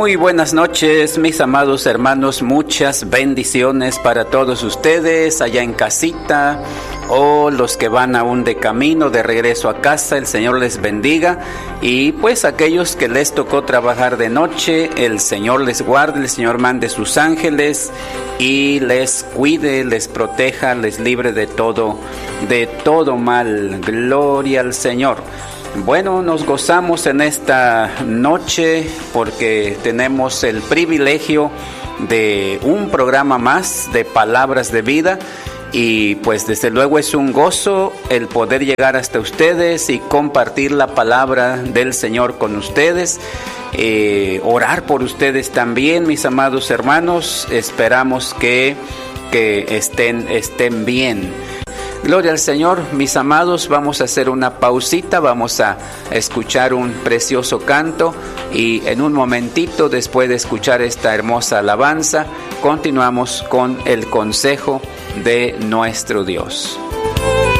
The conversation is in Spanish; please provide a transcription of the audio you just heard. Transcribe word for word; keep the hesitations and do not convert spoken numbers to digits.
Muy buenas noches, mis amados hermanos, muchas bendiciones para todos ustedes allá en casita o los que van aún de camino, de regreso a casa. El Señor les bendiga, y pues aquellos que les tocó trabajar de noche, el Señor les guarde, el Señor mande sus ángeles y les cuide, les proteja, les libre de todo, de todo mal. Gloria al Señor. Bueno, nos gozamos en esta noche porque tenemos el privilegio de un programa más de Palabras de Vida, y pues desde luego es un gozo el poder llegar hasta ustedes y compartir la palabra del Señor con ustedes, eh, orar por ustedes también, mis amados hermanos. Esperamos que, que estén, estén bien. Gloria al Señor, mis amados. Vamos a hacer una pausita, vamos a escuchar un precioso canto, y en un momentito, después de escuchar esta hermosa alabanza, continuamos con el consejo de nuestro Dios.